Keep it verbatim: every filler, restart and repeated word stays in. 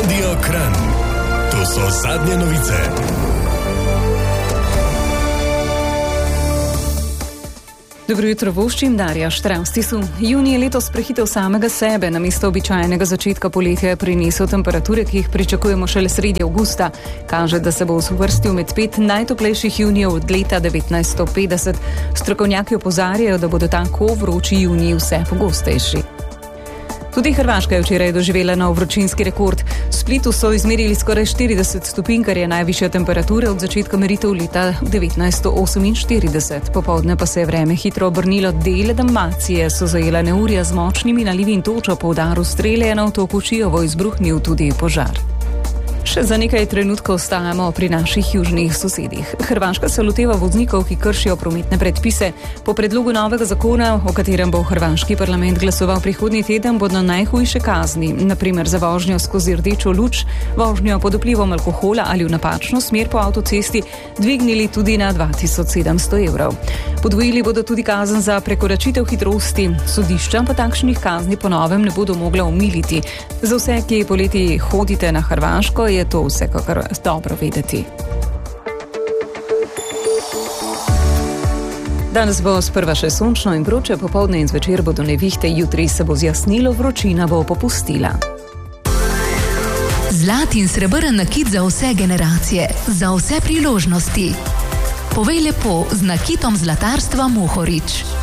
Radio Kranj. To so zadnje novice. Dobro jutro, voščim Darja Štravstisu. Junij je letos prehitev samega sebe, namesto običajnega začetka poletja je prinesel temperature, ki jih pričakujemo šele sredi avgusta. Kaže, da se bo uvrstil med pet najtoplejših junijev od leta devetnajststo petdeset. Strokovnjaki opozarjajo, da bodo tako vroči juniji vse pogostejši. Tudi Hrvaška je včeraj doživela nov vročinski rekord. V Splitu so izmerili skoraj štirideset stopinj, kar je najvišja temperatura od začetka meritev leta devetnajststo oseminštirideset. Popoldne pa se je vreme hitro obrnilo. Dele Dalmacije so zajela neurja z močnimi nalivi in točo. Po udaru strele je na otoku Čiovo izbruhnil tudi požar. Še za nekaj trenutkov ostajamo pri naših južnih sosedih. Hrvaška se loteva voznikov, ki kršijo prometne predpise. Po predlogu novega zakona, o katerem bo hrvaški parlament glasoval prihodnji teden, bodo najhujše kazni, na primer za vožnjo skozi rdečo luč, vožnjo pod vplivom alkohola ali v napačno smer po avtocesti, dvignili tudi na dva tisoč sedemsto evrov. Podvojili bodo tudi kazen za prekoračitev hitrosti. Sodišča pa takšnih kazni po novem ne bodo mogla omiliti. Za vse, ki poleti hodite na Hrvaško, je to vsekakor dobro vedeti. Danes bo sprva še sončno in vroče, popoldne in zvečer bodo nevihte, jutri se bo zjasnilo, vročina bo popustila. Zlat in srebrn nakit za vse generacije, za vse priložnosti. Povej lepo z nakitom zlatarstva Mohorič.